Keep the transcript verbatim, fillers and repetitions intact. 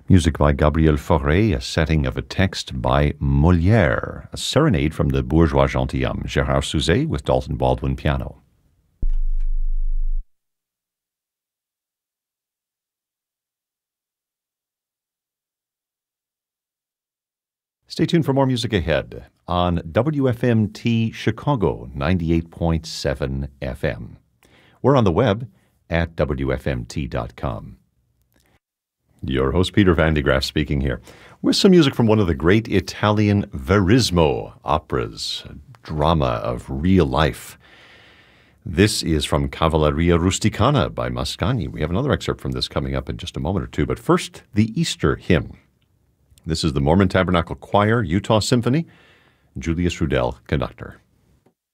Music by Gabriel Fauré, a setting of a text by Molière, a serenade from the Bourgeois Gentilhomme, Gérard Souzet with Dalton Baldwin piano. Stay tuned for more music ahead on W F M T Chicago ninety-eight point seven F M. We're on the web at W F M T dot com. Your host, Peter Van de Graaff, speaking here, with some music from one of the great Italian Verismo operas, a drama of real life. This is from Cavalleria Rusticana by Mascagni. We have another excerpt from this coming up in just a moment or two, but first, the Easter hymn. This is the Mormon Tabernacle Choir, Utah Symphony, Julius Rudel, conductor.